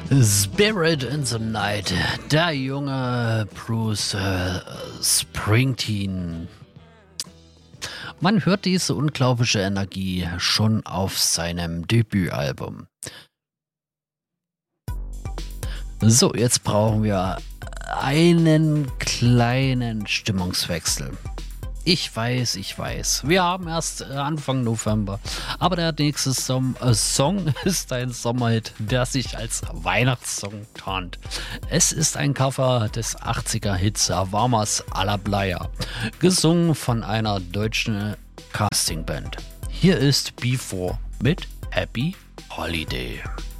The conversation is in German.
Spirit in the Night, der junge Bruce Springsteen. Man hört diese unglaubliche Energie schon auf seinem Debütalbum. So, jetzt brauchen wir einen kleinen Stimmungswechsel. Ich weiß. Wir haben erst Anfang November. Aber der nächste Song ist ein Sommerhit, der sich als Weihnachtssong tarnt. Es ist ein Cover des 80er-Hits Warmers à la Playa, gesungen von einer deutschen Castingband. Hier ist Before mit Happy Holiday.